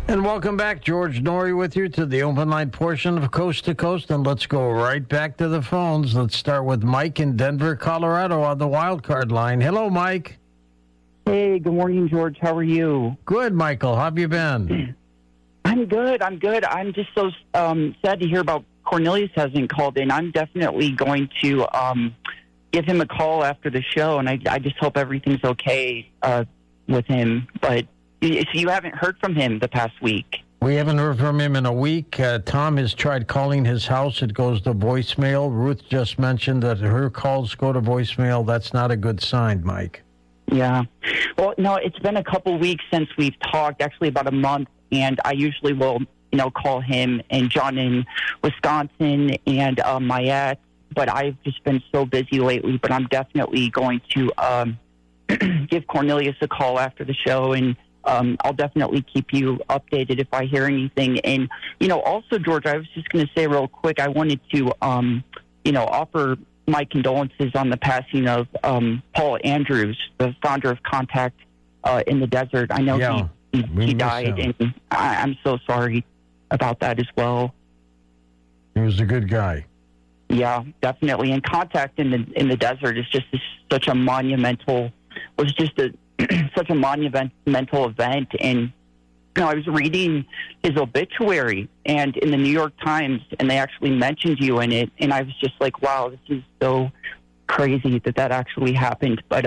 And welcome back. George Noory with you to the open line portion of Coast to Coast. And let's go right back to the phones. Let's start with Mike in Denver, Colorado on the wild card line. Hello, Mike. Hey, good morning, George. How are you? Good, Michael. How have you been? I'm good. I'm just so sad to hear about Cornelius hasn't called in. I'm definitely going to give him a call after the show, and I just hope everything's okay with him. But so you haven't heard from him the past week? We haven't heard from him in a week. Tom has tried calling his house. It goes to voicemail. Ruth just mentioned that her calls go to voicemail. That's not a good sign, Mike. Yeah. Well, no, it's been a couple weeks since we've talked, actually about a month, and I usually will, call him and John in Wisconsin and Mayette, but I've just been so busy lately, but I'm definitely going to give Cornelius a call after the show, and I'll definitely keep you updated if I hear anything. And, also, George, I was just going to say real quick, I wanted to, offer my condolences on the passing of Paul Andrews, the founder of Contact in the Desert. I know he died, and I'm so sorry about that as well. He was a good guy. Yeah, definitely. And Contact in the Desert is just such a monumental event. And I was reading his obituary and in the New York Times, and they actually mentioned you in it, and I was just like, wow, this is so crazy that actually happened. But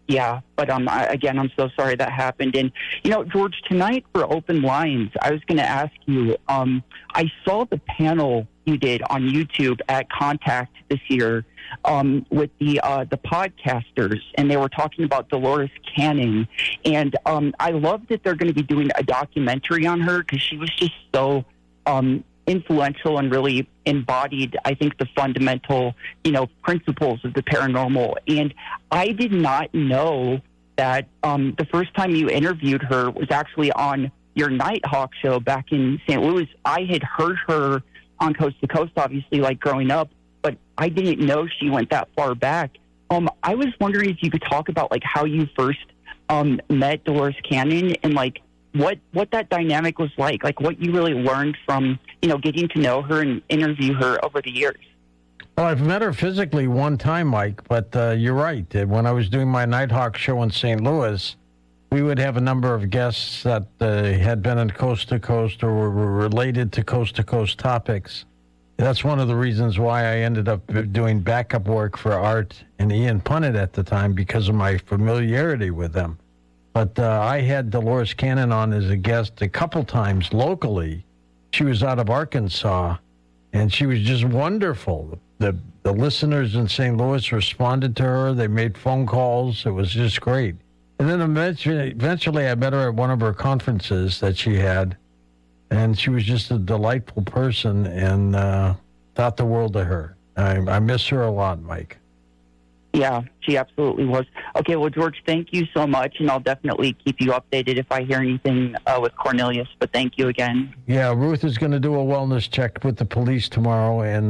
again, I'm so sorry that happened. And George, tonight for Open Lines, I was going to ask you, I saw the panel you did on YouTube at Contact this year with the podcasters, and they were talking about Dolores Cannon, and I love that they're going to be doing a documentary on her because she was just so influential and really embodied, I think, the fundamental principles of the paranormal. And I did not know that the first time you interviewed her was actually on your Nighthawk show back in St. Louis. I had heard her on Coast to Coast, obviously, like growing up, but I didn't know she went that far back. I was wondering if you could talk about like how you first met Dolores Cannon and like what that dynamic was like what you really learned from getting to know her and interview her over the years. Well, I've met her physically one time, Mike, but you're right. When I was doing my Nighthawk show in St. Louis, we would have a number of guests that had been on Coast to Coast or were related to Coast topics. That's one of the reasons why I ended up doing backup work for Art and Ian Punnett at the time, because of my familiarity with them. But I had Dolores Cannon on as a guest a couple times locally. She was out of Arkansas, and she was just wonderful. The listeners in St. Louis responded to her. They made phone calls. It was just great. And then eventually I met her at one of her conferences that she had, and she was just a delightful person, and thought the world of her. I miss her a lot, Mike. Yeah, she absolutely was. Okay, well, George, thank you so much, and I'll definitely keep you updated if I hear anything with Cornelius, but thank you again. Yeah, Ruth is going to do a wellness check with the police tomorrow, and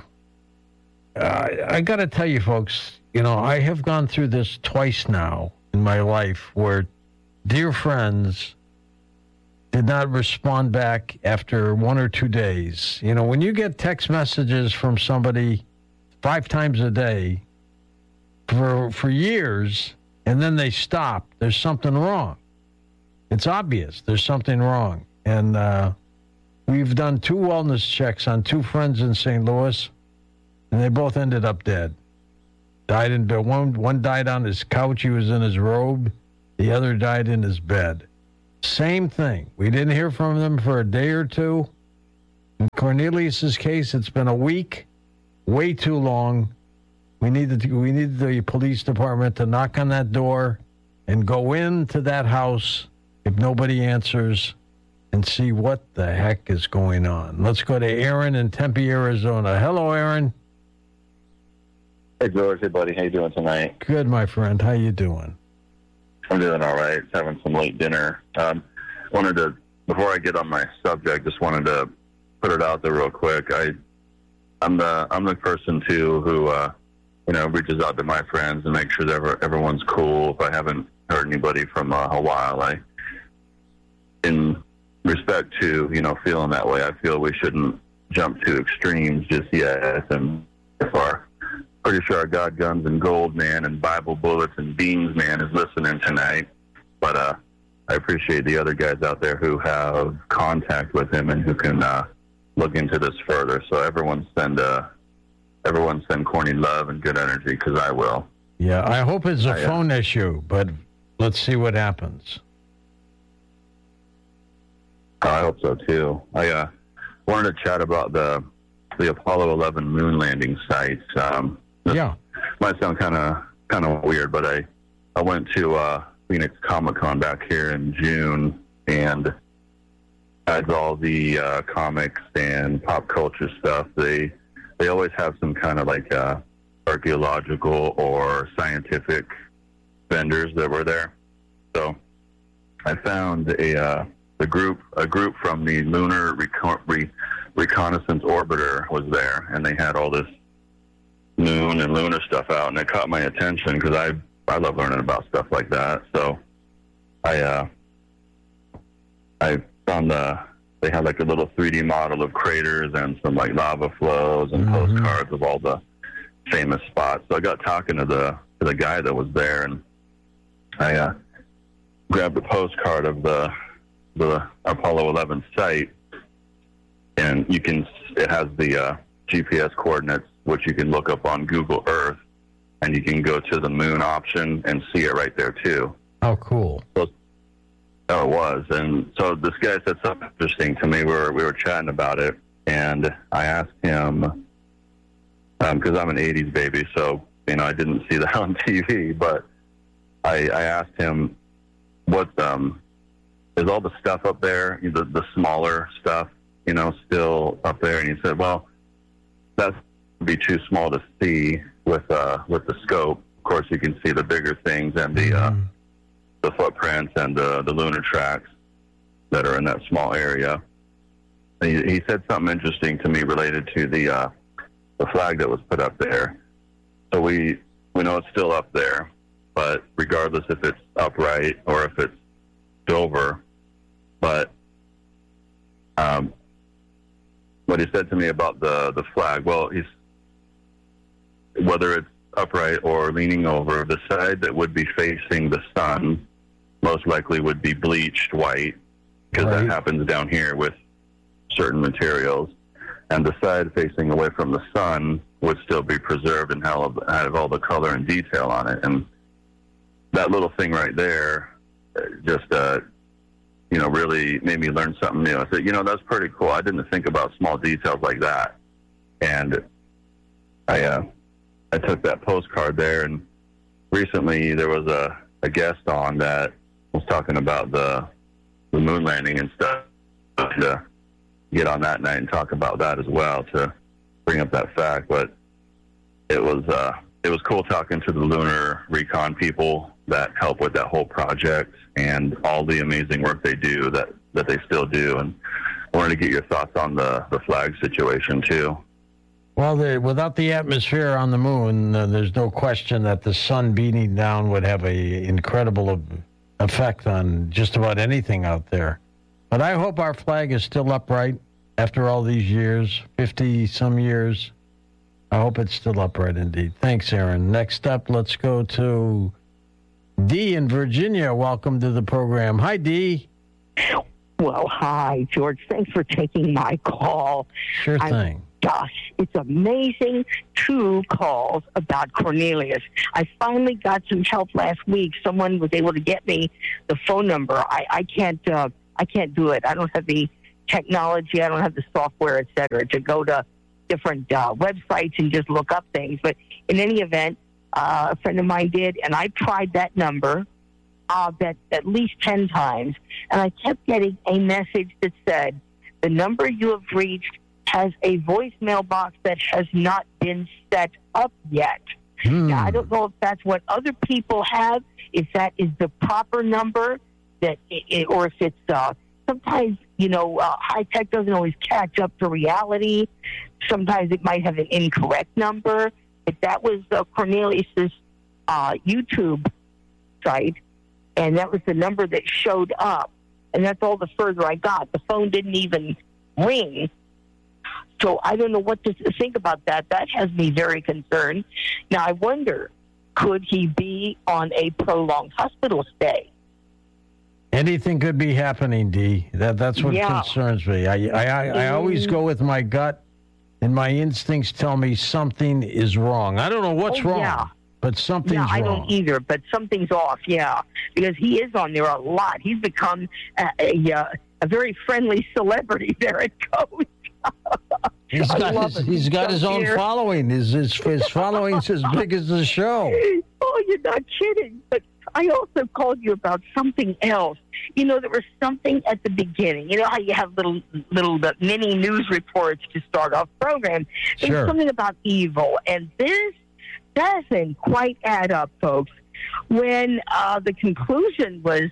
I got to tell you, folks, I have gone through this twice now in my life where dear friends did not respond back after 1 or 2 days. When you get text messages from somebody 5 times a day for years, and then they stop, there's something wrong. It's obvious there's something wrong. And we've done 2 wellness checks on 2 friends in St. Louis, and they both ended up dead. Died in bed. One died on his couch. He was in his robe. The other died in his bed. Same thing. We didn't hear from them for a day or 2. In Cornelius's case, it's been a week, way too long. We need the police department to knock on that door and go into that house if nobody answers and see what the heck is going on. Let's go to Aaron in Tempe, Arizona. Hello, Aaron. Hey, George. Hey, buddy. How you doing tonight? Good, my friend. How you doing? I'm doing all right. Having some late dinner. Before I get on my subject, just wanted to put it out there real quick. I'm the person too who reaches out to my friends and makes sure that everyone's cool. If I haven't heard anybody from a while, in respect to, feeling that way. I feel we shouldn't jump to extremes just yet. And pretty sure our God Guns and Gold man and Bible Bullets and Beans man is listening tonight. But I appreciate the other guys out there who have contact with him and who can look into this further. So everyone send Corny love and good energy, because I will. Yeah, I hope it's a phone issue, but let's see what happens. I hope so too. I wanted to chat about the Apollo 11 moon landing sites. Yeah, might sound kind of weird, but I went to Phoenix Comic-Con back here in June, and as all the comics and pop culture stuff, they always have some kind of like archaeological or scientific vendors that were there. So I found a group from the Lunar Reconnaissance Orbiter was there, and they had all this moon and lunar stuff out, and it caught my attention because I love learning about stuff like that. So I found they had like a little 3D model of craters and some like lava flows and postcards of all the famous spots. So I got talking to the guy that was there, and I grabbed a postcard of the Apollo 11 site, and it has the GPS coordinates, which you can look up on Google Earth, and you can go to the moon option and see it right there too. Oh, cool. So, it was. And so this guy said something interesting to me. We were chatting about it, and I asked him, because I'm an 80s baby, so I didn't see that on TV, but I asked him, what is all the stuff up there, the smaller stuff, still up there? And he said, well, that would be too small to see with the scope. Of course, you can see the bigger things and the footprints and the lunar tracks that are in that small area. And he said something interesting to me related to the flag that was put up there. So we know it's still up there, but regardless if it's upright or if it's over, but what he said to me about the flag, well, whether it's upright or leaning over, the side that would be facing the sun most likely would be bleached white, because that happens down here with certain materials, and the side facing away from the sun would still be preserved and have all the color and detail on it. And that little thing right there just really made me learn something new. I said, that's pretty cool. I didn't think about small details like that. And I took that postcard there, and recently there was a guest on that was talking about the moon landing and stuff, to get on that night and talk about that as well, to bring up that fact. But it was cool talking to the lunar recon people that help with that whole project and all the amazing work they do that they still do. And I wanted to get your thoughts on the flag situation too. Well, without the atmosphere on the moon, there's no question that the sun beating down would have an incredible effect on just about anything out there. But I hope our flag is still upright after all these years, 50-some years. I hope it's still upright indeed. Thanks, Aaron. Next up, let's go to Dee in Virginia. Welcome to the program. Hi, Dee. Well, hi, George. Thanks for taking my call. Sure thing. Gosh, it's amazing. 2 calls about Cornelius. I finally got some help last week. Someone was able to get me the phone number. I can't do it. I don't have the technology. I don't have the software, et cetera, to go to different websites and just look up things. But in any event, a friend of mine did, and I tried that number that at least 10 times, and I kept getting a message that said, the number you have reached has a voicemail box that has not been set up yet. Now, I don't know if that's what other people have, if that is the proper number, or if it's sometimes, high tech doesn't always catch up to reality. Sometimes it might have an incorrect number. But that was Cornelius's YouTube site, and that was the number that showed up. And that's all the further I got. The phone didn't even ring. So I don't know what to think about that. That has me very concerned. Now, I wonder, could he be on a prolonged hospital stay? Anything could be happening, Dee. That's what concerns me. I always go with my gut, and my instincts tell me something is wrong. I don't know what's wrong, but something's wrong. I don't either, but something's off, because he is on there a lot. He's become a very friendly celebrity there at Coach. He's got his own following. His following's as big as the show. Oh, you're not kidding. But I also called you about something else. There was something at the beginning. You know how you have little mini news reports to start off programs. Sure. There's something about evil, and this doesn't quite add up, folks. When the conclusion was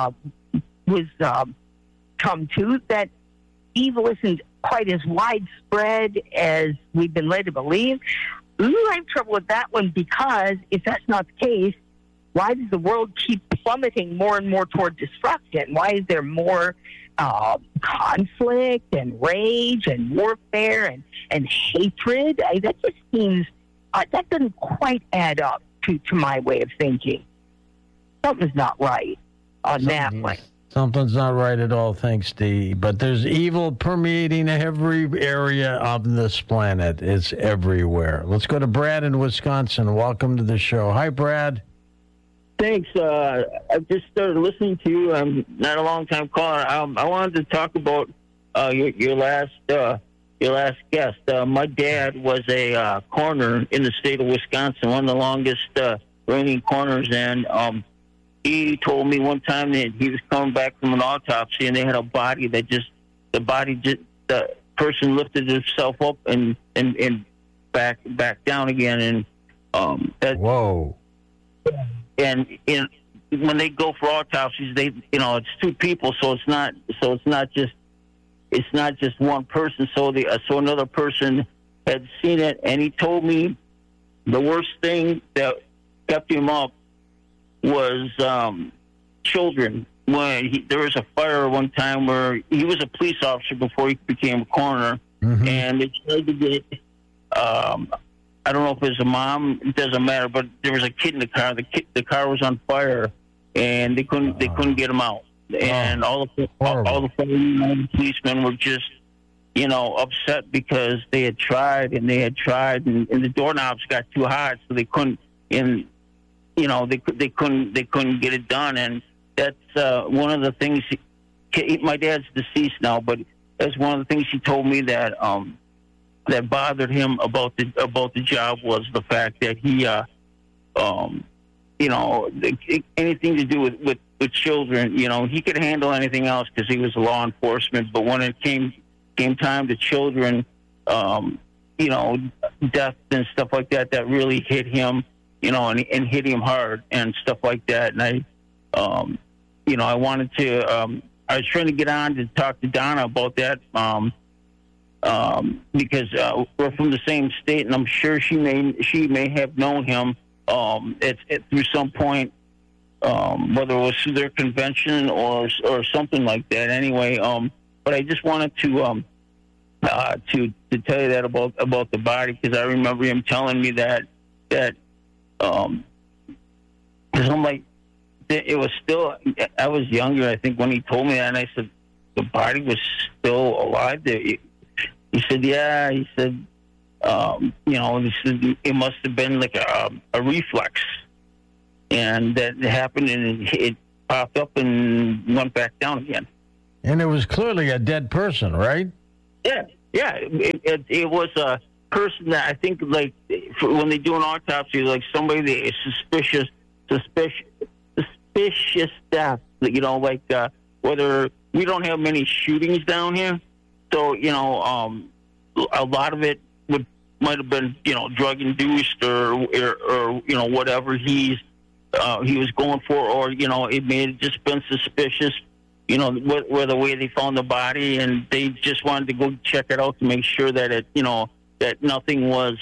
come to that evil isn't quite as widespread as we've been led to believe. I have trouble with that one, because if that's not the case, why does the world keep plummeting more and more toward destruction? Why is there more conflict and rage and warfare and hatred? That just seems, that doesn't quite add up to my way of thinking. Something's not right on that one. Something's not right at all, thanks, Dee. But there's evil permeating every area of this planet. It's everywhere. Let's go to Brad in Wisconsin. Welcome to the show. Hi, Brad. Thanks. I've just started listening to you. I'm not a long-time caller. I wanted to talk about your last guest. My dad was a coroner in the state of Wisconsin, one of the longest reigning coroners, and he told me one time that he was coming back from an autopsy, and they had a body that the person lifted himself up and back down again, and whoa. And when they go for autopsies, it's two people, so it's not just one person. So another person had seen it, and he told me the worst thing that kept him up was children. When there was a fire one time where he was a police officer before he became a coroner, and they tried to get I don't know if it was a mom. It doesn't matter. But there was a kid in the car. The car was on fire, and they couldn't get him out. And all the firemen and policemen were just upset because they had tried and the doorknobs got too hot, so they couldn't. And they couldn't get it done. And that's one of the things. My dad's deceased now, but that's one of the things he told me that bothered him about the job was the fact that he, anything to do with children, he could handle anything else because he was law enforcement. But when it came time to children, death and stuff like that, that really hit him, and hit him hard and stuff like that. And I wanted to, I was trying to get on to talk to Donna about that. Because we're from the same state, and I'm sure she may have known him through some point, whether it was through their convention or something like that. Anyway, but I just wanted to tell you that about the body, because I remember him telling me that because I'm like, it was still, I was younger, I think, when he told me that, and I said the body was still alive there. He said, yeah. He said, it must have been like a reflex, and that happened, and it popped up and went back down again. And it was clearly a dead person, right? Yeah. It was a person that I think, like, when they do an autopsy, like somebody that is suspicious death. Whether we don't have many shootings down here. So, a lot of it might have been, drug-induced or whatever he was going for, or, it may have just been suspicious, where the way they found the body, and they just wanted to go check it out to make sure that it, that nothing was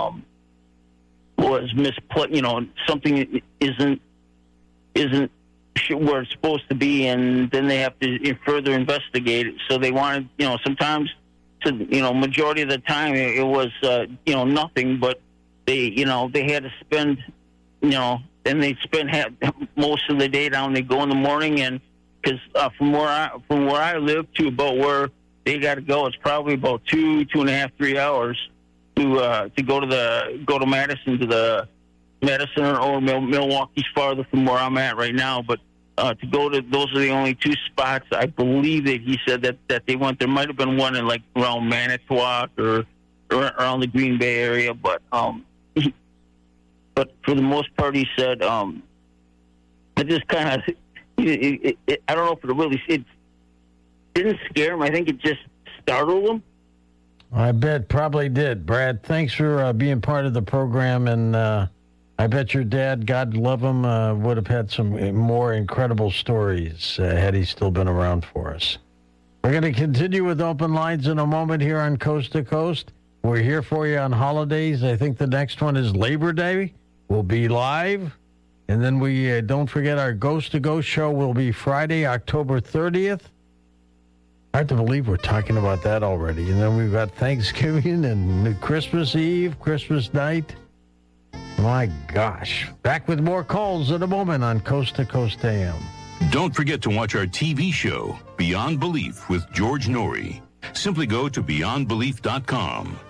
misplaced, something isn't where it's supposed to be, and then they have to further investigate it. So they wanted, sometimes, majority of the time it was, nothing, but they had to spend, and they spend most of the day down. They go in the morning, and because from where I live to about where they got to go, it's probably about 2.5, 3 hours to go to Madison, to the Madison or Milwaukee's farther from where I'm at right now, but to go to, those are the only two spots I believe that he said that they went. There might have been one in like around Manitowoc or around the Green Bay area, but but for the most part, he said it just kind of I don't know if it didn't scare him. I think it just startled him. I bet probably did. Brad, thanks for being part of the program, and I bet your dad, God love him, would have had some more incredible stories had he still been around for us. We're going to continue with open lines in a moment here on Coast to Coast. We're here for you on holidays. I think the next one is Labor Day. We'll be live. And then we don't forget our Ghost to Ghost show will be Friday, October 30th. Hard to believe we're talking about that already. And then we've got Thanksgiving and Christmas Eve, Christmas night. My gosh. Back with more calls in a moment on Coast to Coast AM. Don't forget to watch our TV show, Beyond Belief with George Norrie. Simply go to beyondbelief.com.